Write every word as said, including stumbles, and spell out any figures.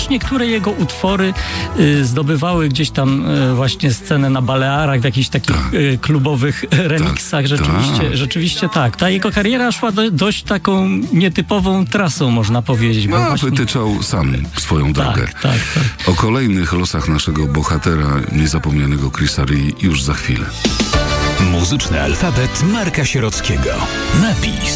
chociaż niektóre jego utwory y, zdobywały gdzieś tam y, właśnie scenę na Balearach, w jakichś takich tak. y, klubowych remixach. Tak, Rzeczywiście, tak. rzeczywiście tak. Ta jego kariera szła do, dość taką nietypową trasą, można powiedzieć. Bo No, właśnie... wytyczał sam swoją drogę. Tak, tak, tak. O kolejnych losach naszego bohatera, niezapomnianego Chrisa Rea, już za chwilę. Muzyczny alfabet Marka Sierockiego. Napis.